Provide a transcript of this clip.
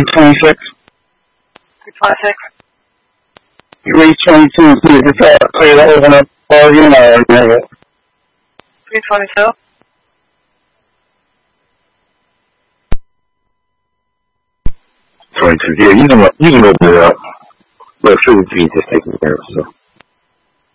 326. 326. You reach 22 and see if it's clear to open up bargain or negative. 322. Yeah, you can open it up. But 50 feet just taking care of itself.